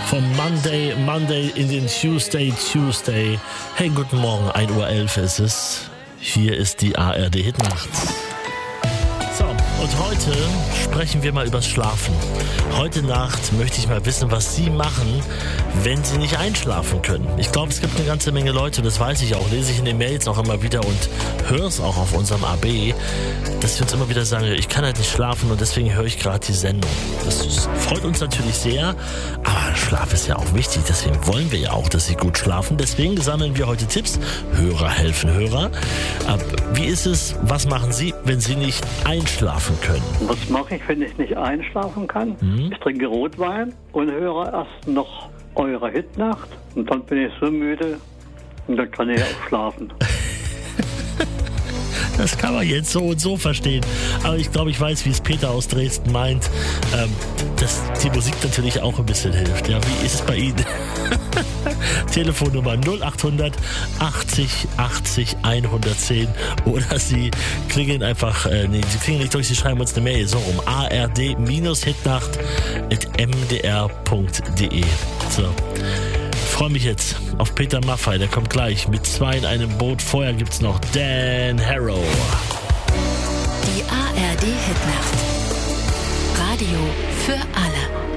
Vom Monday in den Tuesday. Hey, guten Morgen, 1:11 Uhr ist es. Hier ist die ARD Hitnacht. So, und heute sprechen wir mal übers Schlafen. Heute Nacht möchte ich mal wissen, was Sie machen, wenn Sie nicht einschlafen können. Ich glaube, es gibt eine ganze Menge Leute, das weiß ich auch, lese ich in den Mails auch immer wieder und höre es auch auf unserem AB, dass wir uns immer wieder sagen, ich kann halt nicht schlafen und deswegen höre ich gerade die Sendung. Das freut uns natürlich sehr, aber Schlaf ist ja auch wichtig, deswegen wollen wir ja auch, dass Sie gut schlafen. Deswegen sammeln wir heute Tipps. Hörer helfen Hörer. Wie ist es, was machen Sie, wenn Sie nicht einschlafen können? Was mache ich, wenn ich nicht einschlafen kann? Ich trinke Rotwein und höre erst noch eure Hitnacht und dann bin ich so müde und dann kann ich auch schlafen. Das kann man jetzt so und so verstehen. Aber ich glaube, ich weiß, wie es Peter aus Dresden meint, dass die Musik natürlich auch ein bisschen hilft. Ja, wie ist es bei Ihnen? Telefonnummer 0800 80 80 110 oder Sie klingeln einfach, Sie klingeln nicht durch, Sie schreiben uns eine Mail, so um ard-hitnacht@mdr.de. So. Ich freue mich jetzt auf Peter Maffay, der kommt gleich mit 2 in einem Boot. Vorher gibt's noch Dan Harrow. Die ARD Hitnacht. Radio für alle.